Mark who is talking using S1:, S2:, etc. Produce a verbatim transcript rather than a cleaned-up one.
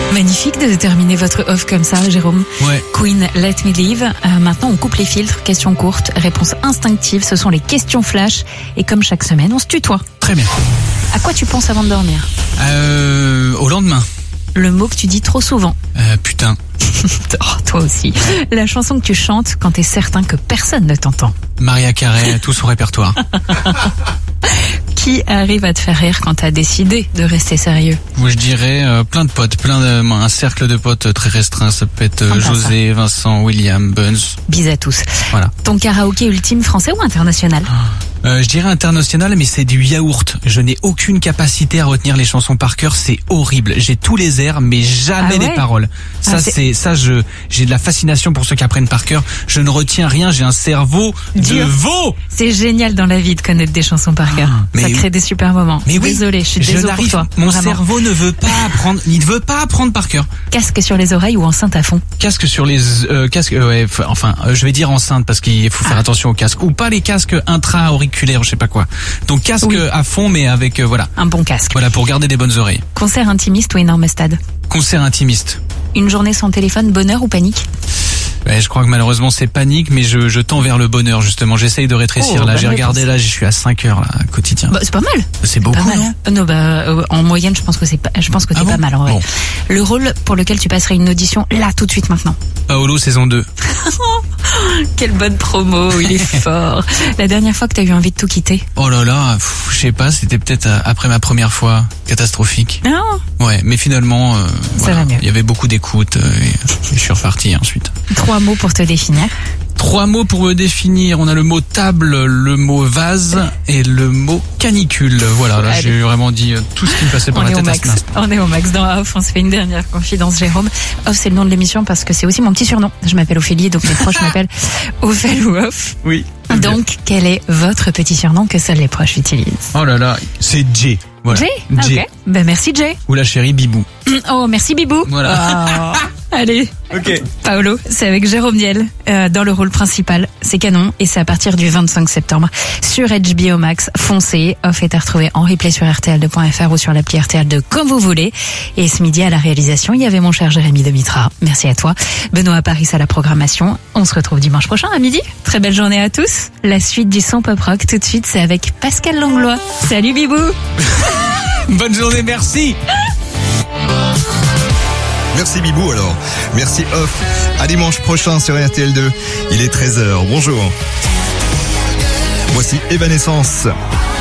S1: Magnifique de terminer votre off comme ça, Jérôme.
S2: Ouais.
S1: Queen, Let Me Live. Euh, maintenant, on coupe les filtres. Questions courtes, réponses instinctives. Ce sont les questions flash. Et comme chaque semaine, on se tutoie.
S2: Très bien.
S1: À quoi tu penses avant de dormir?
S2: Euh, au lendemain.
S1: Le mot que tu dis trop souvent.
S2: Euh, putain.
S1: Oh, toi aussi. La chanson que tu chantes quand t'es certain que personne ne t'entend.
S2: Maria Carey, tout son répertoire.
S1: Qui arrive à te faire rire quand t'as décidé de rester sérieux?
S2: Moi, je dirais euh, plein de potes, plein de, un cercle de potes très restreint. Ça peut être euh,
S1: Sympa,
S2: José, Vincent, William, Buns.
S1: Bis à tous.
S2: Voilà.
S1: Ton karaoké ultime, français ou international?
S2: Euh, je dirais international, mais c'est du yaourt. Je n'ai aucune capacité à retenir les chansons par cœur, c'est horrible. J'ai tous les airs, mais jamais
S1: Ah ouais
S2: les paroles. Ça,
S1: Ah, c'est-
S2: c'est ça, je j'ai de la fascination pour ceux qui apprennent par cœur. Je ne retiens rien. J'ai un cerveau
S1: Dur.
S2: de veau.
S1: C'est génial dans la vie de connaître des chansons par cœur.
S2: mais
S1: Ça
S2: oui.
S1: crée des super moments.
S2: Mais oui,
S1: Désolée, je suis
S2: je
S1: désolée pour
S2: n'arrive.
S1: toi.
S2: Mon
S1: Vraiment.
S2: cerveau ne veut pas apprendre. Il ne veut pas apprendre par cœur.
S1: Casque sur les oreilles ou enceinte à fond?
S2: Casque sur les euh, casques. euh, ouais, f- enfin, euh, je vais dire enceinte parce qu'il faut faire
S1: Ah.
S2: attention aux casques ou pas les casques intra-auriculaires, je sais pas quoi. Donc casque
S1: Oui.
S2: à fond, mais avec euh, voilà,
S1: Un bon casque.
S2: voilà pour garder des bonnes oreilles.
S1: Concert intimiste ou énorme stade?
S2: Concert intimiste.
S1: Une journée sans téléphone, bonheur ou panique?
S2: Ouais, je crois que malheureusement c'est panique, mais je, je tends vers le bonheur justement. J'essaye de rétrécir
S1: Oh,
S2: là.
S1: bonne
S2: J'ai regardé
S1: réponse.
S2: là, j'y suis à cinq heures là, quotidien.
S1: Bah, c'est pas mal.
S2: c'est
S1: Pas
S2: beaucoup,
S1: mal.
S2: non
S1: Euh, Non, bah, euh, en moyenne, je pense que c'est pas, je pense que t'es
S2: Ah bon
S1: pas mal, en vrai.
S2: Bon.
S1: Le rôle pour lequel tu passerais une audition là, tout de suite, maintenant.
S2: Paolo saison deux.
S1: Quelle bonne promo, il est fort. La dernière fois que t'as eu envie de tout quitter?
S2: Oh là là, pff, je sais pas, c'était peut-être euh, après ma première fois, catastrophique.
S1: Non.
S2: Ouais, mais finalement, euh, voilà,
S1: va mieux.
S2: il y avait beaucoup d'écoute euh, et, et je suis reparti ensuite.
S1: Trois mots pour te définir.
S2: Trois mots pour me définir. On a le mot table, le mot vase et le mot canicule. Voilà, là
S1: Allez.
S2: j'ai vraiment dit euh, tout ce qui me passait par
S1: On
S2: la
S1: est au
S2: tête à
S1: max.
S2: ce instant.
S1: On est au max. Dans Off, on se fait une dernière confidence, Jérôme. Off, c'est le nom de l'émission parce que c'est aussi mon petit surnom. Je m'appelle Ophélie, donc mes proches m'appellent Ophel ou Off.
S2: Oui.
S1: Donc, quel est votre petit surnom que seuls les proches utilisent?
S2: Oh là là, c'est Jay. Voilà.
S1: Jay? Ah,
S2: Jay.
S1: ok. Ben, merci, Jay.
S2: Ou la chérie Bibou.
S1: Oh, merci, Bibou.
S2: Voilà.
S1: Oh. Allez.
S2: Ok.
S1: Paolo, c'est avec Jérôme Niel euh, dans le rôle principal. C'est canon et c'est à partir du vingt-cinq septembre sur H B O Max. Foncez. Off est à retrouver en replay sur R T L deux point F R ou sur l'appli R T L deux comme vous voulez. Et ce midi à la réalisation, il y avait mon cher Jérémy Demitra. Merci à toi. Benoît Paris à la programmation. On se retrouve dimanche prochain à midi. Très belle journée à tous. La suite du son pop rock tout de suite, c'est avec Pascal Langlois. Salut Bibou.
S2: Bonne journée, merci.
S3: Merci Bibou alors. Merci Off. À dimanche prochain sur R T L deux. Il est treize heures. Bonjour. Voici Evanescence.